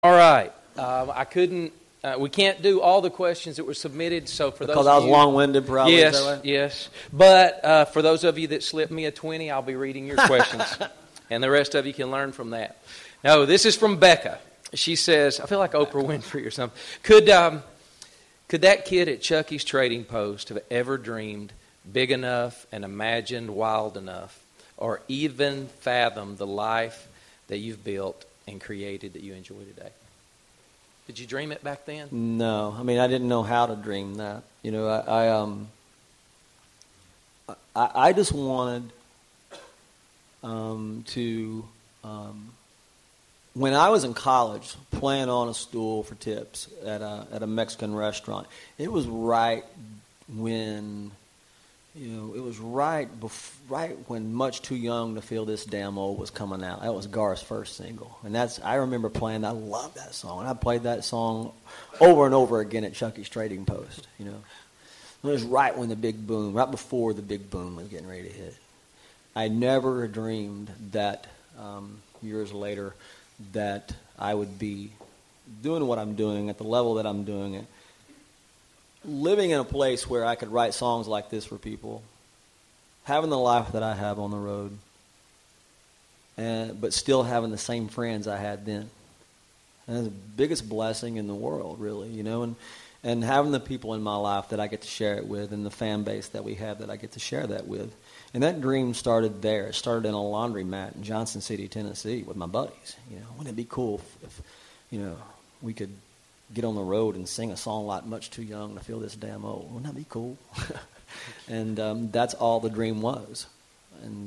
All right. I couldn't. We can't do all the questions that were submitted. So for Because those I of was you, long-winded, probably. yes, Is that right? yes. But for those of you that slipped me a 20, I'll be reading your questions, and the rest of you can learn from that. No, this is from Becca. She says, "I feel like Oprah Winfrey or something. Could that kid at Chucky's Trading Post have ever dreamed big enough and imagined wild enough, or even fathomed the life that you've built and created that you enjoy today?" Did you dream it back then? No, I mean I didn't know how to dream that. You know, I just wanted to. When I was in college, playing on a stool for tips at a Mexican restaurant, it was right when, it was right when Much Too Young to Feel This Damn Old was coming out. That was Garth's first single, and I remember playing. I loved that song, and I played that song over and over again at Chucky's Trading Post. It was right when the big boom, right before the big boom was getting ready to hit. I never dreamed that years later that I would be doing what I'm doing at the level that I'm doing it, living in a place where I could write songs like this for people, having the life that I have on the road, but still having the same friends I had then. And that's the biggest blessing in the world, really, and having the people in my life that I get to share it with, and the fan base that we have that I get to share that with. And that dream started there. It started in a laundromat in Johnson City, Tennessee, with my buddies. Wouldn't it be cool if we could get on the road and sing a song like Much Too Young to Feel This Damn Old? Wouldn't that be cool? And that's all the dream was. And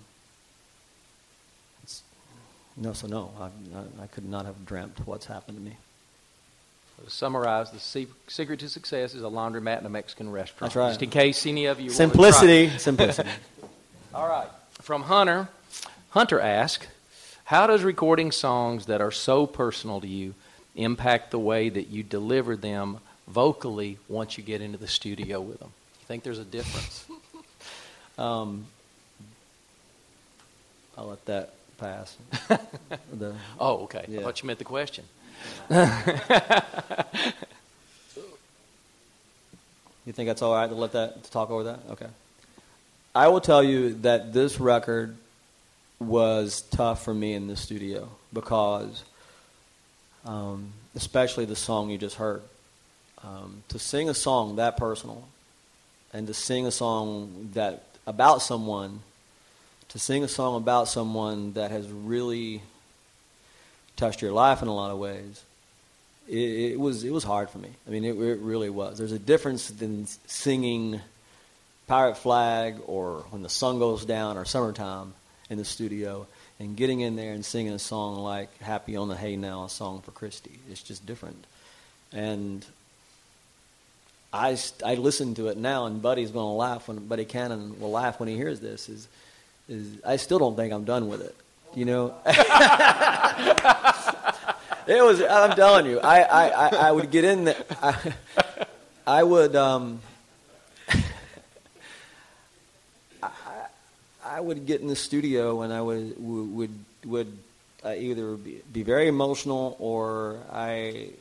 I could not have dreamt what's happened to me. To summarize, the secret to success is a laundromat and a Mexican restaurant. That's right. Just in case any of you Simplicity. want to try. All right. From Hunter. Hunter asks, how does recording songs that are so personal to you impact the way that you deliver them vocally once you get into the studio with them? You think there's a difference? I'll let that pass. Oh, okay. Yeah. I thought you meant the question. You think that's all right to talk over that? Okay. I will tell you that this record was tough for me in the studio because, especially the song you just heard, to sing a song that personal, and to sing a song about someone that has really touched your life in a lot of ways, it was hard for me. I mean, it really was. There's a difference than singing Pirate Flag or When the Sun Goes Down or Summertime in the studio and getting in there and singing a song like Happy on the Hay Now, a song for Christy. It's just different. And I listen to it now, and Buddy's going to laugh Buddy Cannon will laugh when he hears this. I still don't think I'm done with it. It was. I'm telling you, I would get in there. I would. I would get in the studio and I would either be very emotional or it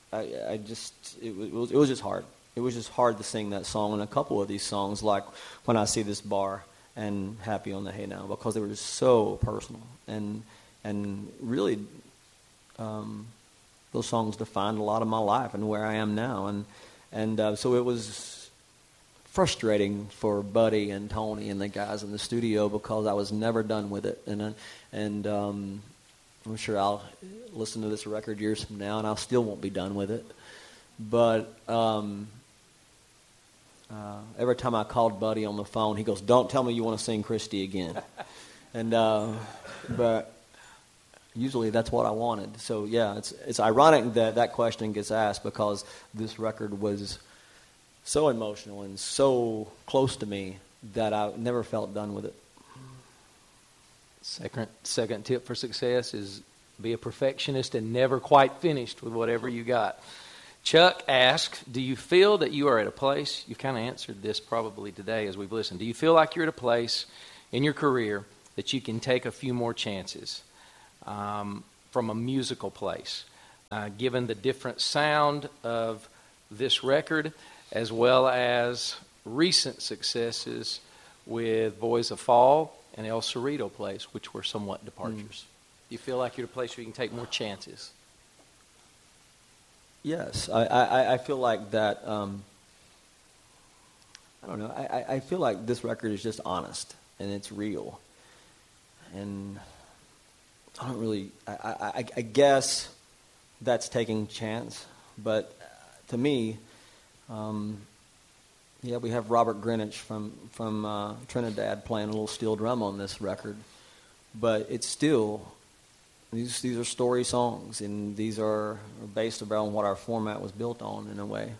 was just hard. It was just hard to sing that song and a couple of these songs, like When I See This Bar and Happy on the Hay Now, because they were just so personal and really those songs defined a lot of my life and where I am now, and so it was frustrating for Buddy and Tony and the guys in the studio because I was never done with it, and I'm sure I'll listen to this record years from now and I still won't be done with it, but every time I called Buddy on the phone, he goes, "Don't tell me you want to sing Christy again," and but usually that's what I wanted. So yeah, it's ironic that question gets asked because this record was so emotional and so close to me that I never felt done with it. Second tip for success is be a perfectionist and never quite finished with whatever you got. Chuck asks, do you feel that you are at a place, you've kind of answered this probably today as we've listened, do you feel like you're at a place in your career that you can take a few more chances from a musical place? given the different sound of this record, as well as recent successes with Boys of Fall and El Cerrito Place, which were somewhat departures. Do you feel like you're at a place where you can take more chances? Yes, I feel like that. I don't know. I feel like this record is just honest and it's real, and I don't really. I guess that's taking chance, but to me, we have Robert Greenwich from Trinidad playing a little steel drum on this record, but it's still. These are story songs, and these are based around what our format was built on in a way,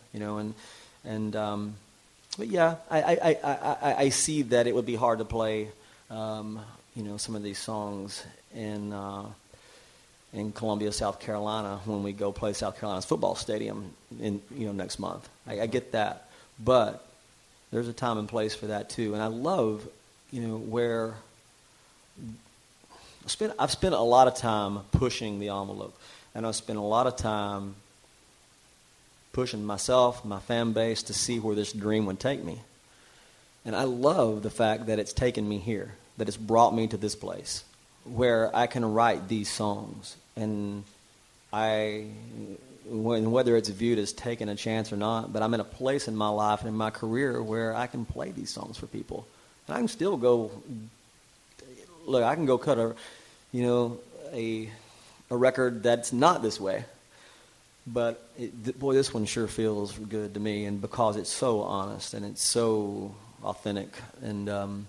but yeah, I see that it would be hard to play, some of these songs in Columbia, South Carolina, when we go play South Carolina's football stadium next month. I get that, but there's a time and place for that too, and I love, where. I've spent a lot of time pushing the envelope, and I've spent a lot of time pushing myself, my fan base, to see where this dream would take me. And I love the fact that it's taken me here, that it's brought me to this place where I can write these songs, and whether it's viewed as taking a chance or not, but I'm in a place in my life and in my career where I can play these songs for people, and I can still go. Look, I can go cut a record that's not this way, but this one sure feels good to me, and because it's so honest and it's so authentic, and I'm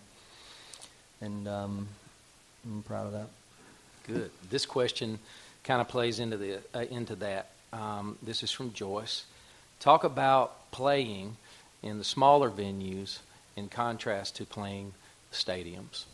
proud of that. Good. This question kind of plays into that. This is from Joyce. Talk about playing in the smaller venues in contrast to playing stadiums.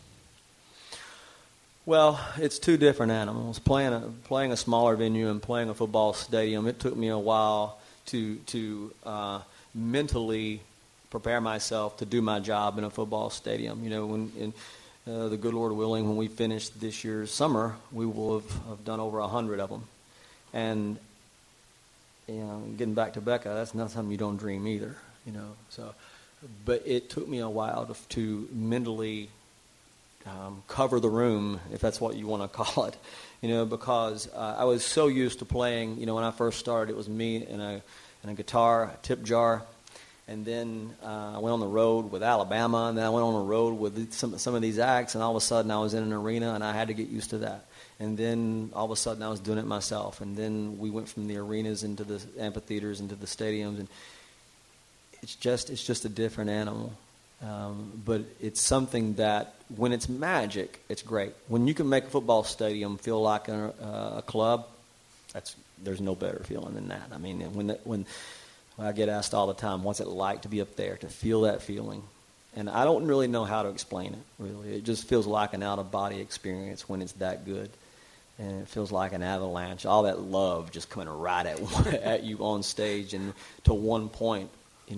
Well, it's two different animals. Playing a smaller venue and playing a football stadium, it took me a while to mentally prepare myself to do my job in a football stadium. When the good Lord willing, when we finish this year's summer, we will have done over 100 of them. And getting back to Becca, that's not something you don't dream either. So, but it took me a while to mentally. Cover the room, if that's what you want to call it, because I was so used to playing. When I first started, it was me and a guitar, a tip jar, and then I went on the road with Alabama, and then I went on the road with some of these acts, and all of a sudden I was in an arena, and I had to get used to that. And then all of a sudden I was doing it myself, and then we went from the arenas into the amphitheaters into the stadiums, and it's just a different animal. But it's something that, when it's magic, it's great. When you can make a football stadium feel like a club, there's no better feeling than that. I mean, when I get asked all the time, what's it like to be up there, to feel that feeling? And I don't really know how to explain it, really. It just feels like an out-of-body experience when it's that good. And it feels like an avalanche, all that love just coming right at you on stage, and to one point,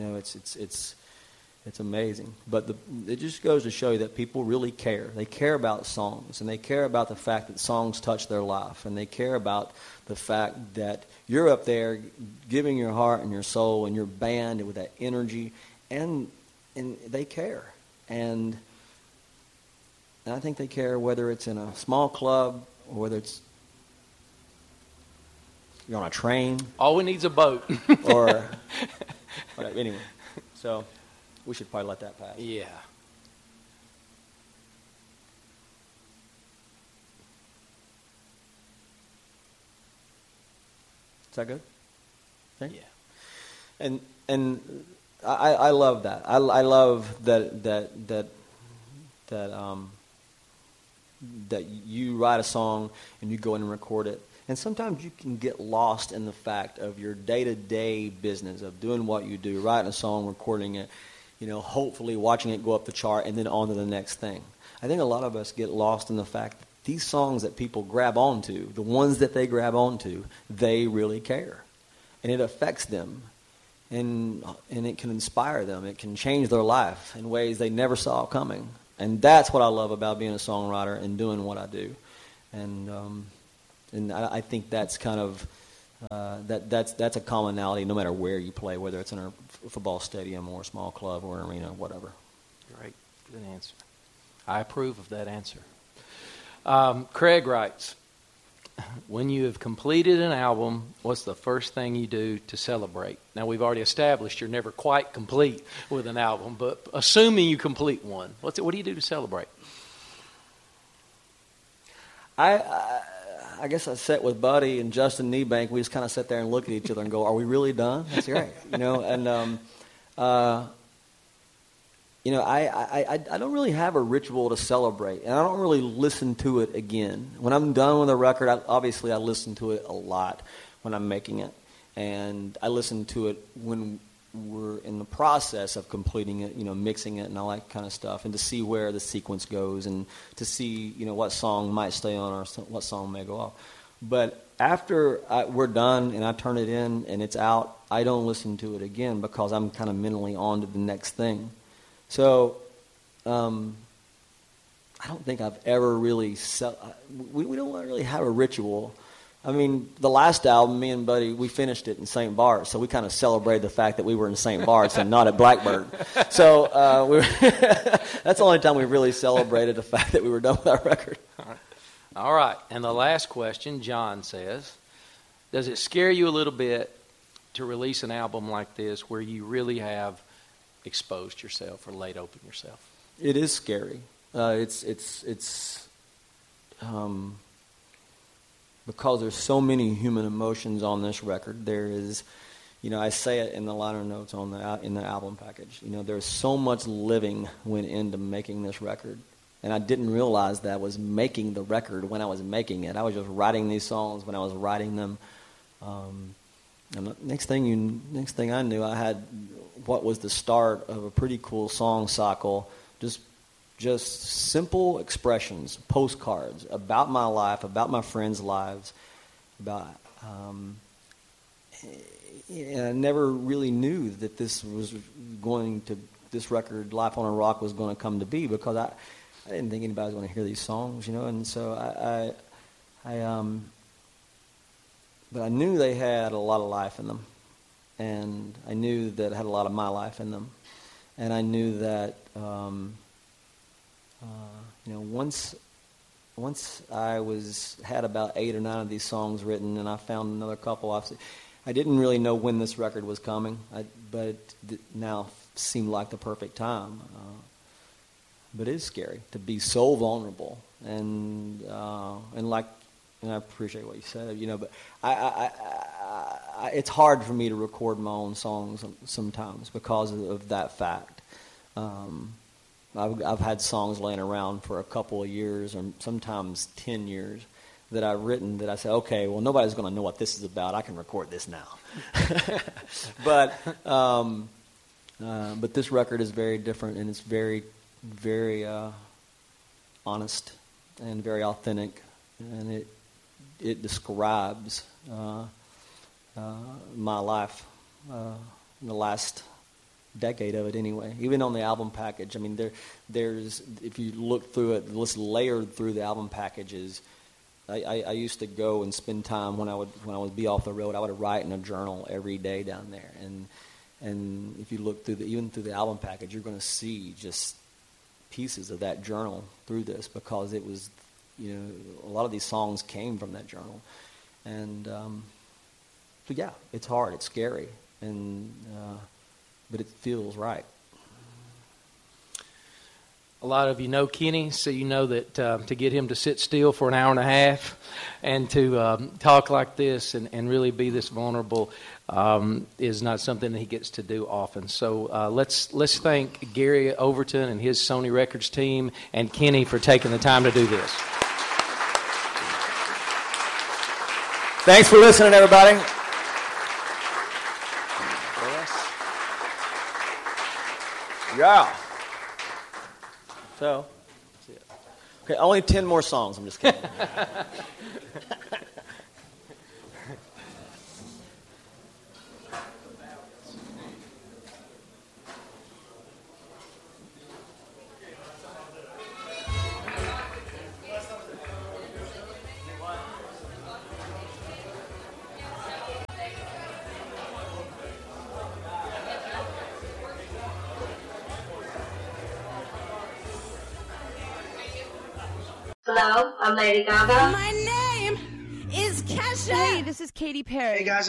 it's amazing. But it just goes to show you that people really care. They care about songs, and they care about the fact that songs touch their life, and they care about the fact that you're up there giving your heart and your soul and your band with that energy, and they care. And I think they care whether it's in a small club or whether it's you're on a train. All we need is a boat. Or whatever. Anyway, so we should probably let that pass. Yeah. Is that good? Okay. Yeah. And I love that. I love that you write a song and you go in and record it. And sometimes you can get lost in the fact of your day-to-day business of doing what you do, writing a song, recording it, hopefully watching it go up the chart, and then on to the next thing. I think a lot of us get lost in the fact that these songs that people grab onto, the ones that they grab onto, they really care. And it affects them. And it can inspire them. It can change their life in ways they never saw coming. And that's what I love about being a songwriter and doing what I do. And I think that's kind of That's a commonality no matter where you play, whether it's in a football stadium or a small club or an arena, whatever. Great. Good answer. I approve of that answer. Craig writes, when you have completed an album, what's the first thing you do to celebrate? Now, we've already established you're never quite complete with an album, but assuming you complete one, what do you do to celebrate? I guess I sat with Buddy and Justin Niebank. We just kind of sat there and look at each other and go, "Are we really done?" That's right, And I don't really have a ritual to celebrate, and I don't really listen to it again. When I'm done with a record, obviously I listen to it a lot when I'm making it, and I listen to it when we're in the process of completing it, mixing it and all that kind of stuff, and to see where the sequence goes and to see, what song might stay on or what song may go off. But after we're done and I turn it in and it's out, I don't listen to it again because I'm kind of mentally on to the next thing. So I don't think I've ever really we don't really have a ritual. I mean, the last album, me and Buddy, we finished it in St. Bart's, so we kind of celebrated the fact that we were in St. Bart's and not at Blackbird. So that's the only time we really celebrated the fact that we were done with our record. All right. And the last question, John says, does it scare you a little bit to release an album like this where you really have exposed yourself or laid open yourself? It is scary. It's because there's so many human emotions on this record. There is, I say it in the liner notes in the album package. There's so much living went into making this record, and I didn't realize that I was making the record when I was making it. I was just writing these songs when I was writing them. And the next thing I knew, I had what was the start of a pretty cool song cycle, just simple expressions, postcards about my life, about my friends' lives, about. And I never really knew that this record, Life on a Rock, was going to come to be because I didn't think anybody was going to hear these songs, And so but I knew they had a lot of life in them, and I knew that it had a lot of my life in them, and I knew that. Once I had about 8 or 9 of these songs written, and I found another couple. I didn't really know when this record was coming, but it now seemed like the perfect time. But it is scary to be so vulnerable, and I appreciate what you said, But it's hard for me to record my own songs sometimes because of that fact. I've had songs laying around for a couple of years or sometimes 10 years that I've written that I say, okay, well, nobody's going to know what this is about. I can record this now. But this record is very different, and it's very, very honest and very authentic, and it describes my life in the last decade of it anyway. Even on the album package, I mean, there's if you look through it, what's layered through the album packages. I used to go and spend time when I would be off the road. I would write in a journal every day down there, and if you look through even through the album package, you're going to see just pieces of that journal through this because it was, a lot of these songs came from that journal, and so yeah, it's hard, it's scary, and. But it feels right. A lot of you know Kenny, so you know that to get him to sit still for an hour and a half and to talk like this and really be this vulnerable is not something that he gets to do often. So let's thank Gary Overton and his Sony Records team and Kenny for taking the time to do this. Thanks for listening, everybody. Yeah. So, okay, only 10 more songs. I'm just kidding. Hello, I'm Lady Gaga. My name is Kesha. Hey, this is Katy Perry. Hey guys,